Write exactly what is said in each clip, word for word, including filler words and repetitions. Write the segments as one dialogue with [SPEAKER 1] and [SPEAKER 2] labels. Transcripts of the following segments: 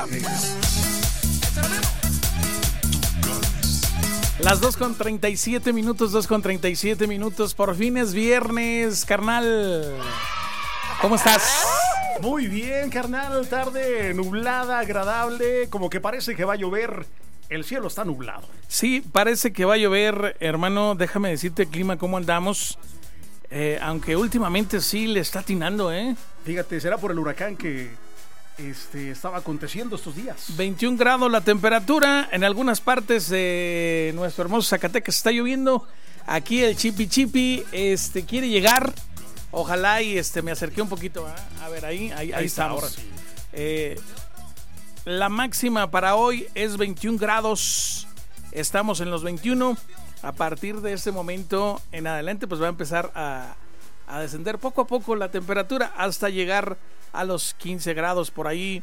[SPEAKER 1] Las dos con treinta y siete minutos, dos con treinta y siete minutos. Por fin es viernes, carnal. ¿Cómo estás?
[SPEAKER 2] Muy bien, carnal. Tarde nublada, agradable. Como que parece que va a llover. El cielo está nublado.
[SPEAKER 1] Sí, parece que va a llover, hermano. Déjame decirte el clima, cómo andamos. Eh, aunque últimamente sí le está atinando, ¿eh?
[SPEAKER 2] Fíjate, será por el huracán que este, estaba aconteciendo estos días.
[SPEAKER 1] veintiún grados la temperatura. En algunas partes de nuestro hermoso Zacatecas está lloviendo. Aquí el chipi chipi este, quiere llegar. Ojalá y este, me acerqué un poquito. ¿eh? A ver, ahí, ahí, ahí, ahí está, estamos. Ahora sí. Eh, la máxima para hoy es veintiún grados. Estamos en los veintiuno. A partir de este momento en adelante, pues va a empezar a, a descender poco a poco la temperatura hasta llegar a los quince grados por ahí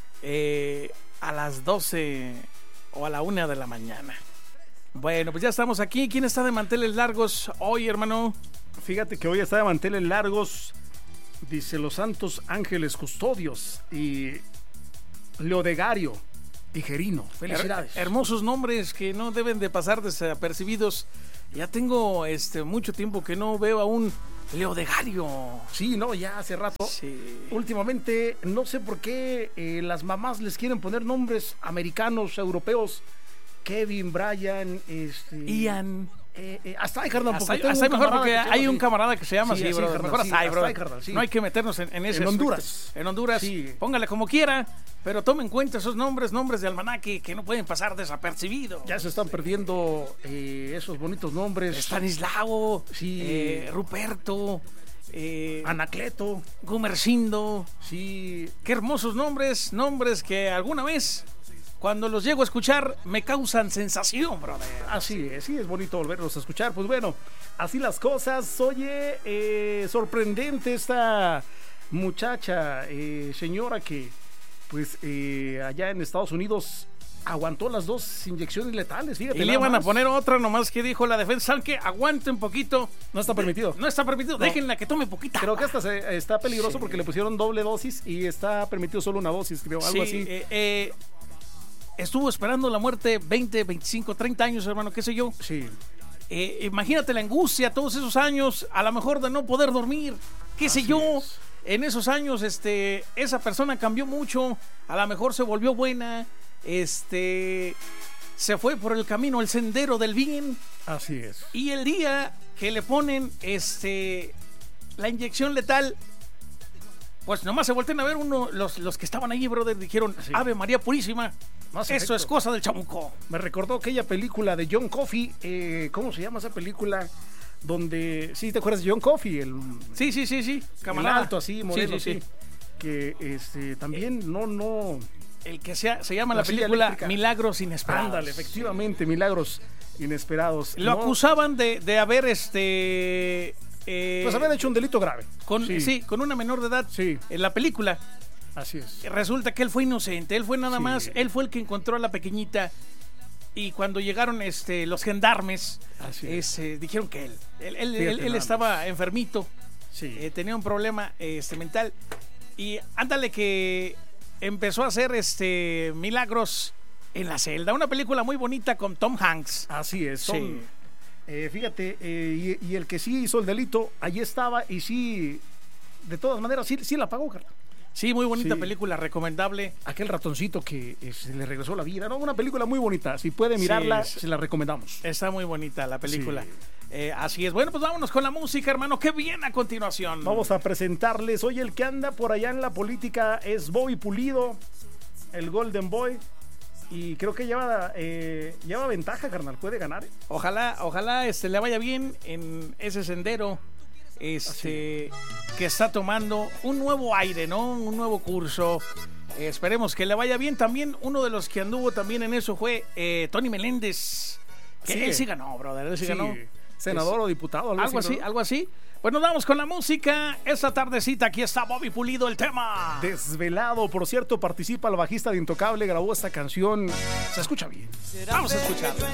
[SPEAKER 1] eh, a las doce o a la una de la mañana. Bueno, pues ya estamos aquí. ¿Quién está de manteles largos hoy, hermano?
[SPEAKER 2] Fíjate que hoy está de manteles largos, dice los santos ángeles custodios y Leodegario y Gerino. Felicidades.
[SPEAKER 1] Her- hermosos nombres que no deben de pasar desapercibidos. Ya tengo este mucho tiempo que no veo a un Leodegario.
[SPEAKER 2] Sí, no, ya hace rato.
[SPEAKER 1] Sí.
[SPEAKER 2] Últimamente, no sé por qué eh, las mamás les quieren poner nombres americanos, europeos. Kevin, Brian, este...
[SPEAKER 1] Ian.
[SPEAKER 2] Eh, eh, hasta ahí, carnal,
[SPEAKER 1] porque hasta ahí mejor porque hay un camarada que se llama
[SPEAKER 2] sí,
[SPEAKER 1] así,
[SPEAKER 2] así,
[SPEAKER 1] bro.
[SPEAKER 2] carnal,
[SPEAKER 1] Mejor
[SPEAKER 2] sí,
[SPEAKER 1] hasta ahí, bro.
[SPEAKER 2] ahí, carnal, sí.
[SPEAKER 1] No hay que meternos en, en ese.
[SPEAKER 2] En Honduras.
[SPEAKER 1] En Honduras. Sí. Póngale como quiera, pero tome en cuenta esos nombres, nombres de almanaque que no pueden pasar desapercibidos.
[SPEAKER 2] Ya se están perdiendo eh, esos bonitos nombres.
[SPEAKER 1] Estanislao,
[SPEAKER 2] sí.
[SPEAKER 1] eh, Ruperto, eh,
[SPEAKER 2] Anacleto,
[SPEAKER 1] Gumercindo.
[SPEAKER 2] Sí.
[SPEAKER 1] Qué hermosos nombres, nombres que alguna vez, cuando los llego a escuchar, me causan sensación, brother.
[SPEAKER 2] Así es, sí, es bonito volverlos a escuchar. Pues bueno, así las cosas. Oye, eh, sorprendente esta muchacha, eh, señora que, pues, eh, allá en Estados Unidos aguantó las dos inyecciones letales, fíjate.
[SPEAKER 1] Y le iban a poner otra, nomás que dijo la defensa, ¿saben qué? Aguante un poquito.
[SPEAKER 2] No está permitido.
[SPEAKER 1] No está permitido,
[SPEAKER 2] no.
[SPEAKER 1] Déjenla que tome poquita.
[SPEAKER 2] Creo que hasta se, está peligroso
[SPEAKER 1] sí.
[SPEAKER 2] porque le pusieron doble dosis y está permitido solo una dosis, creo, algo
[SPEAKER 1] sí,
[SPEAKER 2] así.
[SPEAKER 1] Eh, eh, Estuvo esperando la muerte veinte, veinticinco, treinta años, hermano, qué sé yo.
[SPEAKER 2] Sí.
[SPEAKER 1] Eh, imagínate la angustia todos esos años, a lo mejor de no poder dormir, qué
[SPEAKER 2] Así
[SPEAKER 1] sé yo.
[SPEAKER 2] Es.
[SPEAKER 1] En esos años, este, esa persona cambió mucho, a lo mejor se volvió buena, este, se fue por el camino, el sendero del bien.
[SPEAKER 2] Así es.
[SPEAKER 1] Y el día que le ponen, este, la inyección letal, pues nomás se voltean a ver uno, los, los que estaban ahí, brother, dijeron, sí. Ave María Purísima. Más Eso efecto. Es cosa del chamuco.
[SPEAKER 2] Me recordó aquella película de John Coffey. Eh, ¿Cómo se llama esa película? Donde, sí, ¿te acuerdas de John Coffey? El,
[SPEAKER 1] sí, sí, sí, sí.
[SPEAKER 2] Camarada. El alto así, moreno,
[SPEAKER 1] sí, sí,
[SPEAKER 2] sí. sí. Que este, también eh, no, no.
[SPEAKER 1] El que sea, se llama la, la película eléctrica. Milagros Inesperados.
[SPEAKER 2] Ándale, efectivamente, Milagros Inesperados.
[SPEAKER 1] Lo no. acusaban de, de haber este.
[SPEAKER 2] Eh, pues haber hecho un delito grave.
[SPEAKER 1] Con, sí. sí, con una menor de edad.
[SPEAKER 2] Sí.
[SPEAKER 1] En la película.
[SPEAKER 2] Así es.
[SPEAKER 1] Resulta que él fue inocente, él fue nada sí. más, él fue el que encontró a la pequeñita y cuando llegaron este, los gendarmes, este, dijeron que él, él, él, él, él estaba enfermito,
[SPEAKER 2] sí.
[SPEAKER 1] eh, tenía un problema este, mental y ándale que empezó a hacer este, milagros en la celda, una película muy bonita con Tom Hanks.
[SPEAKER 2] Así es,
[SPEAKER 1] sí.
[SPEAKER 2] Tom, eh, fíjate, eh, y, y el que sí hizo el delito, allí estaba y sí, de todas maneras, sí, sí la pagó, Carla.
[SPEAKER 1] Sí, muy bonita
[SPEAKER 2] sí.
[SPEAKER 1] película, recomendable.
[SPEAKER 2] Aquel ratoncito que eh, se le regresó la vida, ¿no? Una película muy bonita. Si puede mirarla,
[SPEAKER 1] sí,
[SPEAKER 2] se la recomendamos.
[SPEAKER 1] Está muy bonita la película.
[SPEAKER 2] Sí.
[SPEAKER 1] Eh, así es. Bueno, pues vámonos con la música, hermano. ¿Qué viene a continuación?
[SPEAKER 2] Vamos a presentarles. Hoy el que anda por allá en la política es Bobby Pulido, el Golden Boy. Y creo que lleva, eh, lleva ventaja, carnal. Puede ganar. ¿eh?
[SPEAKER 1] Ojalá, ojalá este, le vaya bien en ese sendero. Este Así. Que está tomando un nuevo aire, ¿no? Un nuevo curso. Eh, esperemos que le vaya bien. También uno de los que anduvo también en eso fue eh, Tony Meléndez. Que sí. él sí ganó, brother. Él sí, sí. ganó.
[SPEAKER 2] Senador es, o diputado.
[SPEAKER 1] Algo, algo así, ¿no? algo así. Bueno, vamos con la música. Esta tardecita aquí está Bobby Pulido, el tema.
[SPEAKER 2] Desvelado, por cierto, participa el bajista de Intocable, grabó esta canción. Se escucha bien.
[SPEAKER 1] Vamos a escucharla.